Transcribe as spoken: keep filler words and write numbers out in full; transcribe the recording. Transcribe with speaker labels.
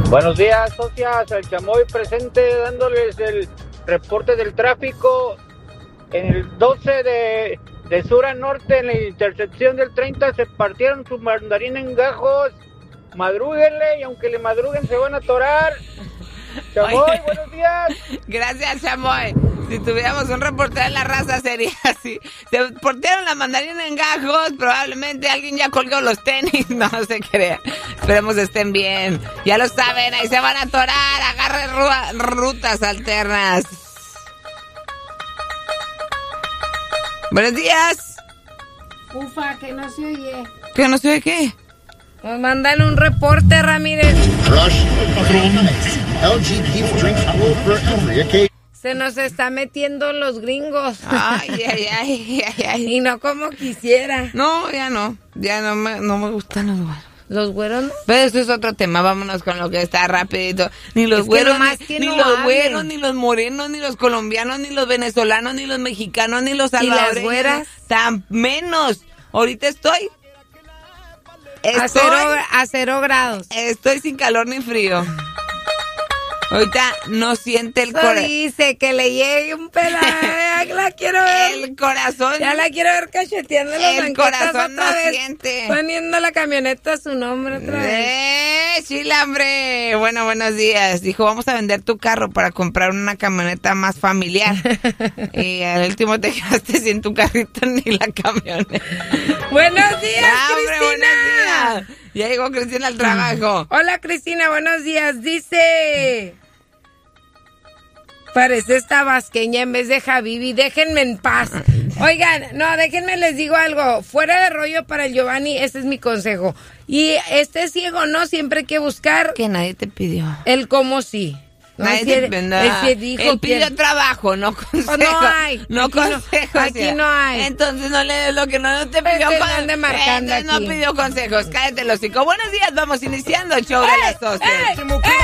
Speaker 1: Buenos días, socias. El Chamoy presente dándoles el reporte del tráfico. En el doce de, de sur a norte, en la intersección del treinta, se partieron su mandarín en gajos. Madrúguenle y aunque le madruguen se van a atorar. Chamoy, Oye, buenos días.
Speaker 2: Gracias, Chamoy. Si tuviéramos un reportero en la raza sería así. Se portearon la mandarina en gajos, probablemente alguien ya colgó los tenis, no se crea. Esperemos estén bien. Ya lo saben, ahí se van a atorar, agarren ru- rutas alternas. Buenos días.
Speaker 3: Ufa, que no se oye.
Speaker 2: ¿Que no se oye qué?
Speaker 3: Nos mandan un reporte, Ramírez. Se nos está metiendo los gringos.
Speaker 2: Ay, ay, ay, ay, ay.
Speaker 3: Y no como quisiera.
Speaker 2: No, ya no. Ya no me, no me gustan los güeros.
Speaker 3: ¿Los güeros no?
Speaker 2: Pero eso es otro tema, vámonos con lo que está rapidito. Ni los
Speaker 3: es
Speaker 2: güeros,
Speaker 3: ni,
Speaker 2: ni
Speaker 3: no
Speaker 2: los
Speaker 3: hablen.
Speaker 2: güeros, ni los morenos, ni los colombianos, ni los venezolanos, ni los mexicanos, ni los salvadoreños.
Speaker 3: ¿Y las güeras?
Speaker 2: Tan menos. Ahorita estoy...
Speaker 3: Estoy, a, cero, a cero grados.
Speaker 2: Estoy sin calor ni frío. Ahorita no siente el corazón.
Speaker 3: Dice que le llegue un pedazo. La quiero ver.
Speaker 2: El corazón.
Speaker 3: Ya la quiero ver cacheteando las
Speaker 2: El corazón
Speaker 3: otra
Speaker 2: no
Speaker 3: vez,
Speaker 2: siente.
Speaker 3: poniendo la camioneta a su nombre otra vez.
Speaker 2: ¡Eh, chilambre! Bueno, buenos días. Dijo, vamos a vender tu carro para comprar una camioneta más familiar. Y al último te quedaste sin tu carrito ni la camioneta.
Speaker 3: Buenos días,
Speaker 2: ¡Ah, hombre,
Speaker 3: Cristina!
Speaker 2: Buenos días. Ya llegó Cristina al trabajo.
Speaker 3: Hola, Cristina, buenos días. Dice... Parece esta vasqueña en vez de Javibi. Déjenme en paz. Oigan, no, déjenme les digo algo. Fuera de rollo para el Giovanni, este es mi consejo. Y este ciego, ¿no? Siempre hay que buscar...
Speaker 2: Que nadie te pidió.
Speaker 3: El cómo sí. No,
Speaker 2: nadie
Speaker 3: él,
Speaker 2: te
Speaker 3: él, él dijo
Speaker 2: él pidió
Speaker 3: que...
Speaker 2: trabajo, no consejo.
Speaker 3: No hay.
Speaker 2: No
Speaker 3: aquí
Speaker 2: consejos.
Speaker 3: No, aquí no hay.
Speaker 2: Entonces no le des lo que no te pidió.
Speaker 3: Este no ande marcando
Speaker 2: Entonces
Speaker 3: aquí.
Speaker 2: no pidió consejos. Cállate los hocico. Buenos días, vamos iniciando el show de las doce.